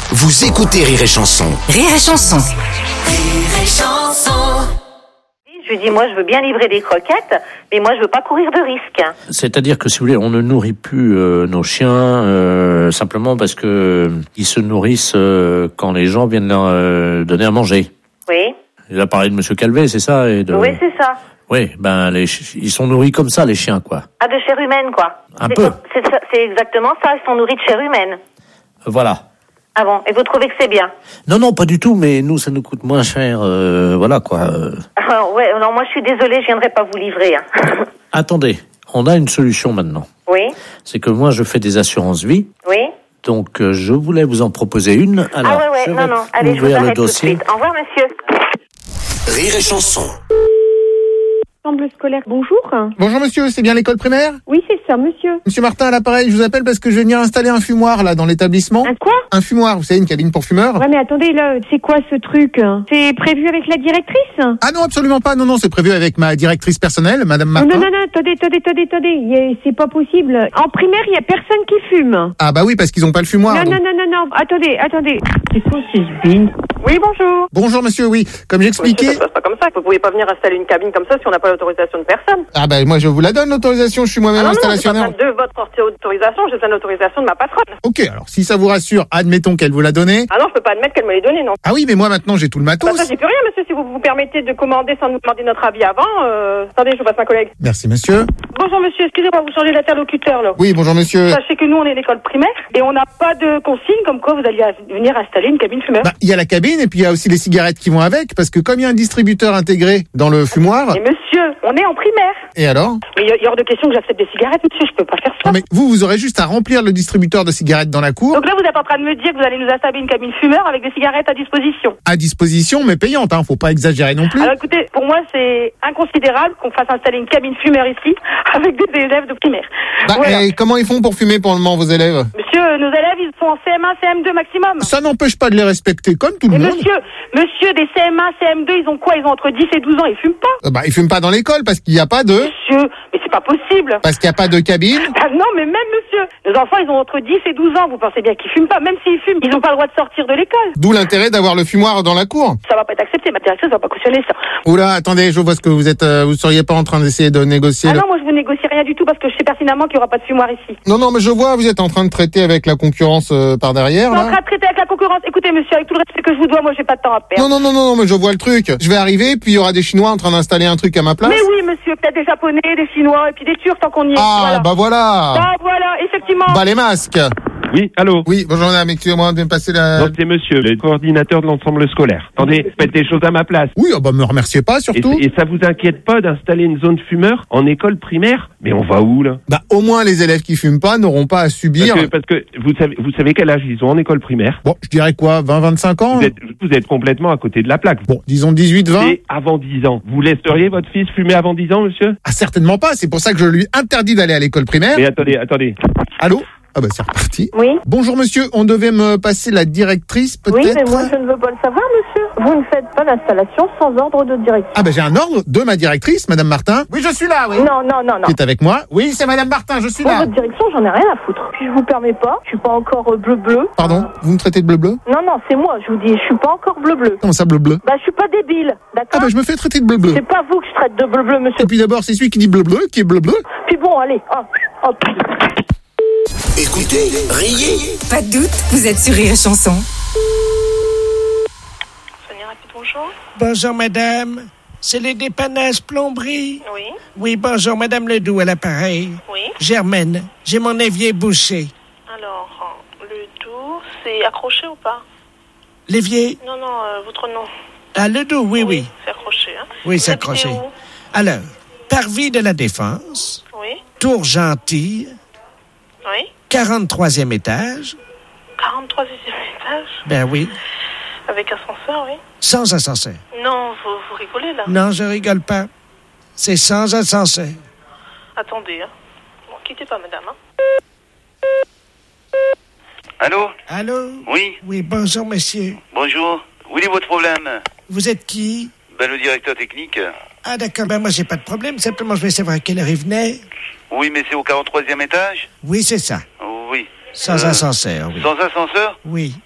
Vous écoutez Rire et Chanson. Rire et Chanson. Rire et Chanson. Je lui dis, moi, je veux bien livrer des croquettes, mais moi, je veux pas courir de risque. C'est-à-dire que, si vous voulez, on ne nourrit plus nos chiens simplement parce que ils se nourrissent quand les gens viennent leur donner à manger. Oui. Il a parlé de Monsieur Calvet, c'est ça Oui, c'est ça. Oui, ils sont nourris comme ça, les chiens, quoi. Ah, de chair humaine, quoi. Un peu. C'est exactement ça, ils sont nourris de chair humaine. Voilà. Ah bon, et vous trouvez que c'est bien? Non, pas du tout, mais nous, ça nous coûte moins cher, voilà, quoi. Ah, ouais, non, moi, je suis désolée, je viendrai pas vous livrer. Hein. Attendez, on a une solution maintenant. Oui, C'est que moi, je fais des assurances vie. oui. Donc, je voulais vous en proposer une. Alors, Ah ouais, je non, vais non, allez, je vous ouvrir le arrête tout de dossier. suite. Au revoir, monsieur. Rire et Chanson. Ensemble scolaire, bonjour. Bonjour monsieur, c'est bien l'école primaire? Oui, c'est ça, monsieur. Monsieur Martin à l'appareil, je vous appelle parce que je vais venir installer un fumoir là dans l'établissement. Un quoi? Un fumoir, vous savez, une cabine pour fumeurs. Ouais, mais attendez, là, c'est quoi ce truc? C'est prévu avec la directrice? Ah non, absolument pas, non, c'est prévu avec ma directrice personnelle, Madame Non, Martin. non, attendez. C'est pas possible. En primaire, il y a personne qui fume. Ah bah oui, parce qu'ils ont pas le fumoir. donc. Non, attendez. C'est quoi ces bines? Oui, bonjour. Bonjour monsieur, oui, comme j'expliquais. Monsieur, ça se passe pas comme ça. Vous pouvez pas venir installer une cabine comme ça si on n'a pas l'autorisation de personne. Ah bah moi je vous la donne l'autorisation, je suis moi-même Non, c'est installationnaire. pas de votre autorisation, j'ai besoin de l'autorisation de ma patronne. Ok, alors si ça vous rassure, admettons qu'elle vous l'a donné. Ah non, je peux pas admettre qu'elle me l'ait donné, non. Ah oui, mais moi maintenant j'ai tout le matos. Bah ça, j'ai plus rien, monsieur, si vous vous permettez de commander sans nous demander notre avis avant. Attendez, je vous passe ma collègue. Merci monsieur. Bonjour, monsieur, excusez-moi, vous changez d'interlocuteur, là. Oui, bonjour monsieur. Sachez que nous, on est l'école primaire et on n'a pas de consigne comme quoi vous alliez venir installer une cabine fumeur. Bah, il y a la cabine et puis il y a aussi les cigarettes qui vont avec, parce que comme il y a un distributeur intégré dans le fumoir. Mais monsieur, on est en primaire. Et alors? Mais il y a hors de question que j'accepte des cigarettes, monsieur, je peux pas faire ça. Non mais vous aurez juste à remplir le distributeur de cigarettes dans la cour. Donc là, vous êtes en train de me dire que vous allez nous installer une cabine fumeur avec des cigarettes à disposition. À disposition, mais payante, hein, faut pas exagérer non plus. Alors écoutez, pour moi, c'est inconsidérable qu'on fasse installer une cabine fumeur ici avec des élèves de primaire. Bah, Voilà. et comment ils font pour fumer pour le moment, vos élèves? Monsieur, nos élèves, ils sont en CM1, CM2 maximum. Ça n'empêche pas de les respecter comme tout le Et monde. monsieur, des CM1, CM2, ils ont quoi? Ils ont entre 10 et 12 ans, ils fument pas. Bah, ils fument pas dans l'école parce qu'il n'y a pas de... Monsieur, mais c'est pas possible. Parce qu'il n'y a pas de cabine. Ah non, mais même monsieur, nos enfants, ils ont entre 10 et 12 ans, vous pensez bien qu'ils fument pas. Même s'ils fument, ils n'ont pas le droit de sortir de l'école. D'où l'intérêt d'avoir le fumoir dans la cour. Ça va pas être accepté, ma directrice va pas cautionner ça. Oula, attendez, je vois ce que vous êtes... vous seriez pas en train d'essayer de négocier... Ah non, moi je vous négocie rien du tout parce que je sais pertinemment qu'il y aura pas de fumoir ici. Non, mais je vois, vous êtes en train de traiter avec la concurrence par derrière, Je suis en là. train de traiter avec la concurrence. Écoutez, monsieur, avec tout le respect que je vous dois, moi, j'ai pas de temps à perdre. Non, mais je vois le truc. Je vais arriver, puis il y aura des Chinois en train d'installer un truc à ma place. Mais oui, monsieur, peut-être des Japonais, des Chinois, et puis des Turcs tant qu'on y est. Ah, voilà. bah voilà. Ah, voilà, effectivement. Bah les masques. Oui, allô. Oui, bonjour madame, excusez-moi de me passer la... Donc c'est monsieur, le coordinateur de l'ensemble scolaire. Attendez, faites des choses à ma place. Oui, bah me remerciez pas surtout. Et ça vous inquiète pas d'installer une zone fumeur en école primaire? Mais on va où là? Bah au moins les élèves qui fument pas n'auront pas à subir... Parce que vous savez quel âge ils ont en école primaire? Bon, je dirais quoi, 20-25 ans? Vous êtes complètement à côté de la plaque. Bon, disons 18-20. Et avant 10 ans. Vous laisseriez votre fils fumer avant 10 ans, monsieur? Ah certainement pas, c'est pour ça que je lui interdis d'aller à l'école primaire. Mais attendez. Allô? Ah bah c'est reparti. Oui. Bonjour monsieur, on devait me passer la directrice peut-être? Oui, mais moi, je ne veux pas le savoir, monsieur. Vous ne faites pas d'installation sans ordre de direction. Ah bah j'ai un ordre de ma directrice, madame Martin. Oui, je suis là, oui. Non. Qui est avec moi? Oui, c'est madame Martin, je suis Pour là. votre direction, j'en ai rien à foutre. Puis je vous permets pas, je suis pas encore bleu-bleu. Pardon, vous me traitez de bleu-bleu? Non, c'est moi, je vous dis, je suis pas encore bleu-bleu. Comment ça bleu-bleu? Bah, je suis pas débile, d'accord? Ah bah je me fais traiter de bleu-bleu. C'est pas vous que je traite de bleu-bleu, monsieur. Et puis d'abord, c'est celui qui dit bleu-bleu qui est bleu-bleu. Puis bon, allez, hop. Écoutez, riez. Pas de doute, vous êtes sur Rire et Chanson. Sonia Rapide, bonjour. Bonjour madame, c'est les dépannages plomberie. Oui. Oui, bonjour madame Ledoux à l'appareil. Oui. Germaine, j'ai mon évier bouché. Alors, le doux, c'est accroché ou pas? L'évier? Non, votre nom. Ah, Ledoux, oui. C'est accroché, hein? Oui, c'est Vous habitez accroché. où? Alors, Parvis de la Défense, Oui. Tour Gentille, Oui. 43e étage. 43e étage? Ben oui, Avec ascenseur, oui. sans ascenseur. Non, vous rigolez, là. Non, je rigole pas. C'est sans ascenseur. Attendez, hein. Bon, quittez pas, madame, hein. Allô? Allô? Oui, Oui, bonjour monsieur. bonjour. Où est votre problème? Vous êtes qui? Ben, le directeur technique. Ah d'accord, ben moi j'ai pas de problème, simplement je voulais savoir à quelle heure il venait. Oui, mais c'est au 43e étage? Oui, c'est ça. Oui. Sans ascenseur, oui. Sans ascenseur? Oui.